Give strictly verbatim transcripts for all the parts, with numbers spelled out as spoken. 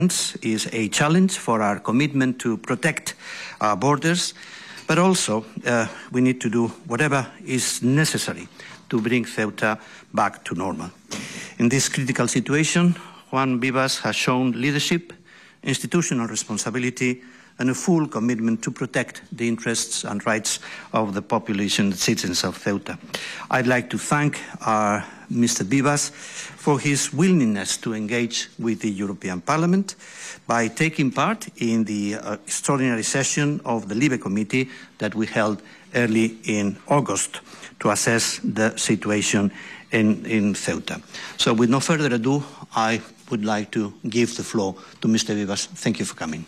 is a challenge for our commitment to protect our borders, but also uh, we need to do whatever is necessary to bring Ceuta back to normal. In this critical situation, Juan Vivas has shown leadership, institutional responsibility, and a full commitment to protect the interests and rights of the population, the citizens of Ceuta. I'd like to thank our Mister Vivas for his willingness to engage with the European Parliament by taking part in the uh, extraordinary session of the LIBE Committee that we held early in August to assess the situation in, in Ceuta. So with no further ado, I would like to give the floor to Mister Vivas. Thank you for coming.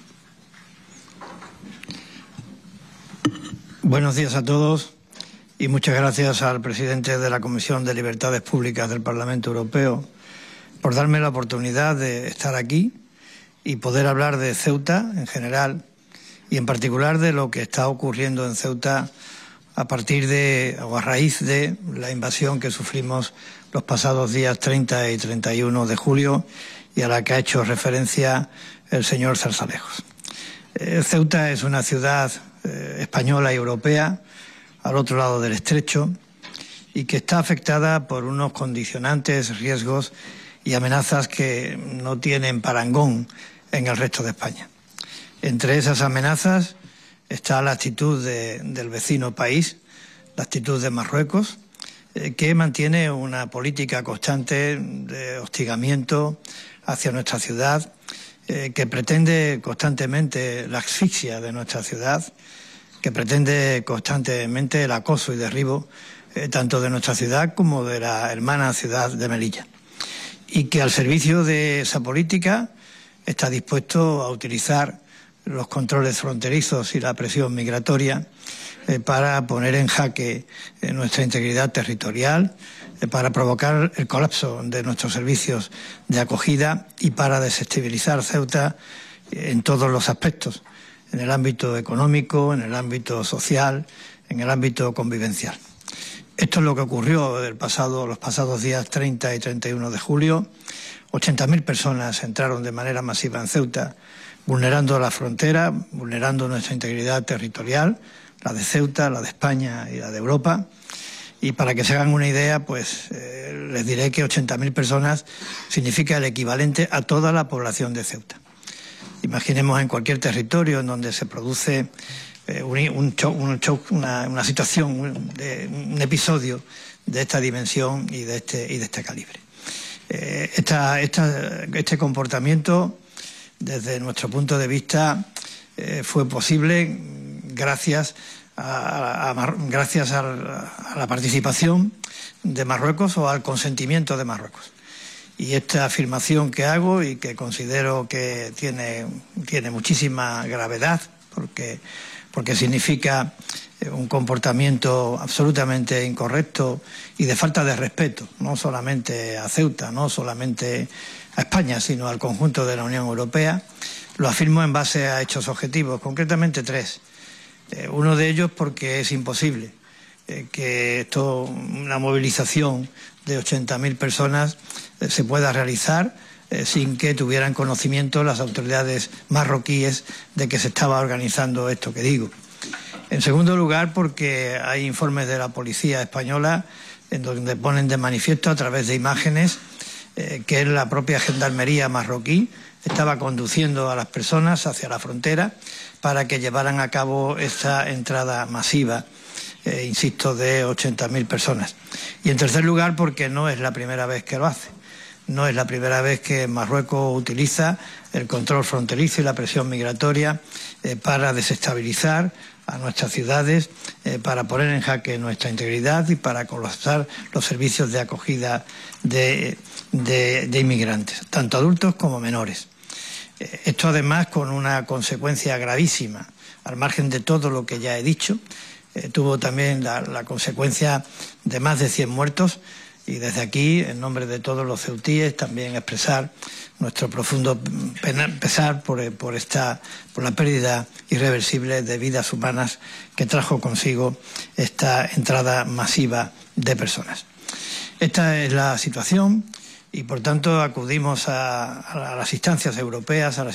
Buenos días a todos y muchas gracias al presidente de la Comisión de Libertades Públicas del Parlamento Europeo por darme la oportunidad de estar aquí y poder hablar de Ceuta en general y en particular de lo que está ocurriendo en Ceuta a partir de o a raíz de la invasión que sufrimos los pasados días treinta y treinta y uno de julio y a la que ha hecho referencia el señor Zarzalejos. Eh, Ceuta es una ciudad eh, española y europea al otro lado del estrecho y que está afectada por unos condicionantes, riesgos y amenazas que no tienen parangón en el resto de España. Entre esas amenazas está la actitud de, del vecino país, la actitud de Marruecos, eh, que mantiene una política constante de hostigamiento hacia nuestra ciudad, eh, que pretende constantemente la asfixia de nuestra ciudad, que pretende constantemente el acoso y derribo eh, tanto de nuestra ciudad como de la hermana ciudad de Melilla. Y que al servicio de esa política está dispuesto a utilizar los controles fronterizos y la presión migratoria eh, para poner en jaque eh, nuestra integridad territorial, eh, para provocar el colapso de nuestros servicios de acogida y para desestabilizar Ceuta eh, en todos los aspectos, en el ámbito económico, en el ámbito social, en el ámbito convivencial. Esto es lo que ocurrió el pasado, los pasados días treinta y treinta y uno de julio. ochenta mil personas entraron de manera masiva en Ceuta, vulnerando la frontera, vulnerando nuestra integridad territorial, la de Ceuta, la de España y la de Europa. Y para que se hagan una idea, pues eh, les diré que ochenta mil personas significa el equivalente a toda la población de Ceuta. Imaginemos en cualquier territorio en donde se produce eh, un, un show, un show, una, una situación, un, de, un episodio de esta dimensión y de este, y de este calibre. Eh, esta, esta, este comportamiento, desde nuestro punto de vista, eh, fue posible gracias a, a, a, gracias a, a la participación de Marruecos o al consentimiento de Marruecos. Y esta afirmación que hago y que considero que tiene, tiene muchísima gravedad porque, porque significa un comportamiento absolutamente incorrecto y de falta de respeto, no solamente a Ceuta, no solamente a España, sino al conjunto de la Unión Europea, lo afirmo en base a hechos objetivos, concretamente tres. Eh, uno de ellos porque es imposible eh, que esto, una movilización de ochenta mil personas eh, se pueda realizar eh, sin que tuvieran conocimiento las autoridades marroquíes de que se estaba organizando esto que digo. En segundo lugar, porque hay informes de la policía española en donde ponen de manifiesto a través de imágenes eh, que la propia gendarmería marroquí estaba conduciendo a las personas hacia la frontera para que llevaran a cabo esta entrada masiva, eh, insisto, de ochenta mil personas. Y en tercer lugar, porque no es la primera vez que lo hace. No es la primera vez que Marruecos utiliza el control fronterizo y la presión migratoria eh, para desestabilizar a nuestras ciudades, eh, para poner en jaque nuestra integridad y para colapsar los servicios de acogida de, de, de inmigrantes, tanto adultos como menores. Eh, esto además con una consecuencia gravísima, al margen de todo lo que ya he dicho, eh, tuvo también la, la consecuencia de más de cien muertos. Y desde aquí, en nombre de todos los ceutíes, también expresar nuestro profundo pesar por, por, esta, por la pérdida irreversible de vidas humanas que trajo consigo esta entrada masiva de personas. Esta es la situación y por tanto acudimos a, a las instancias europeas, a las